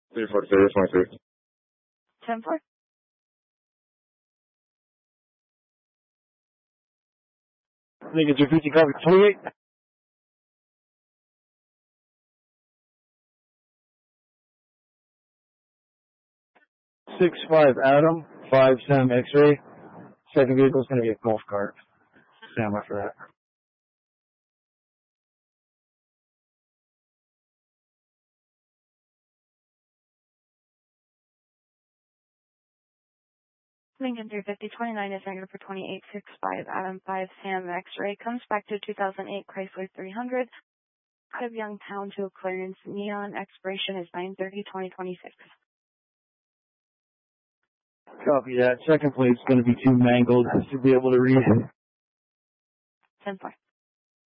343. 10-4. Lincoln 250, copy 28. 65 Adam, 5 Sam X-ray. Second vehicle is going to be a golf cart. Stand by for that. Lincoln 350, 29 is negative for 2865. Adam 5 Sam X-ray comes back to 2008 Chrysler 300. Out of Youngtown to a clearance. Neon expiration is 9/30/2026. Copy that. Second plate's going to be too mangled. I should be able to read it. 10-4.